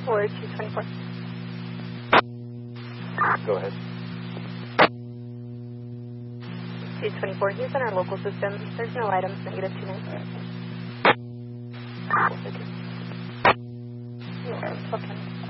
or 224? Go ahead. 224, he's in our local system. There's no items, negative 29. All right. Okay.